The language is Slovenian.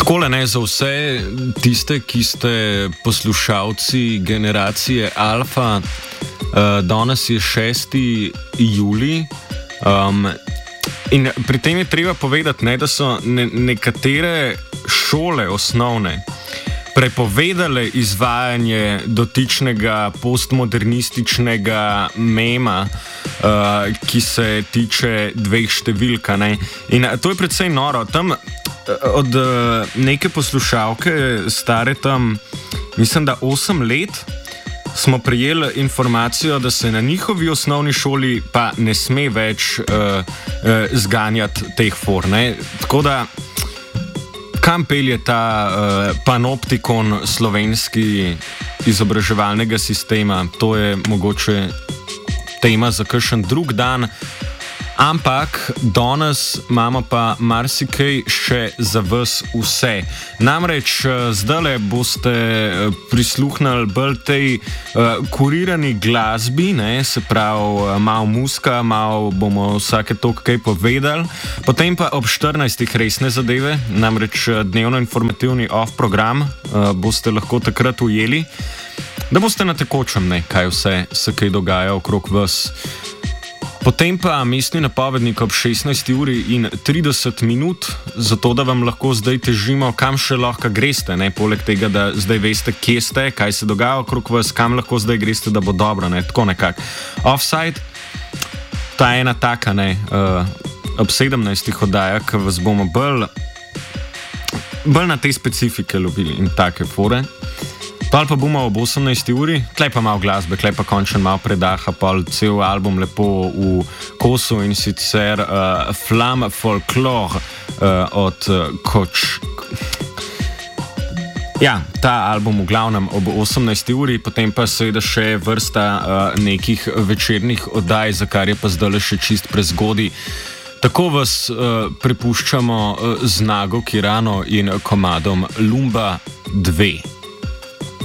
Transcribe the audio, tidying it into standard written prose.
Takole ne za vse tiste, ki ste poslušalci generacije Alfa. Danes je 6. julij in pri tem je treba povedati, ne, da so nekatere šole osnovne prepovedale izvajanje dotičnega postmodernističnega mema, ki se tiče dveh številk. In to je precej noro. Tam od neke poslušalke, stare tam, mislim, da 8 let, smo prejeli informacijo, da se na njihovi osnovni šoli pa ne sme več zganjati teh for. Tako da, kam pelje ta panoptikon slovenski izobraževalnega sistema, to je mogoče tema za kakšen drug dan. Ampak danes imamo pa marsikaj še za vas vse. Namreč zdajle boste prisluhnili bolj tej kurirani glasbi, ne? Se pravi malo muska, malo bomo vsake toliko kaj povedali, potem pa ob 14. resne zadeve, namreč dnevno informativni off program boste lahko takrat ujeli, da boste na tekočem, ne, kaj vse se kaj dogaja okrog vas. Potem pa mestni napovednik ob 16:30, zato da vam lahko zdaj težimo, kam še lahko greste, ne? Poleg tega, da zdaj veste, kje ste, kaj se dogaja okrog vas, kam lahko zdaj greste, da bo dobro, ne? Tako nekako. Offside, ta ena taka, ne, ob 17. oddajah, ki vas bomo bolj na te specifike lovili in take fore. Pol pa bomo ob 18. uri, tlej pa malo glasbe, tlej pa končen malo predaha, pol cel album lepo v kosu in sicer Flam Folklore od Koč. Ja, ta album v glavnem ob 18. uri, potem pa seveda še vrsta nekih večernih oddaj, za kar je pa zdaj še čist prezgodi. Tako vas prepuščamo z Nago Kirano in komadom Lumba 2.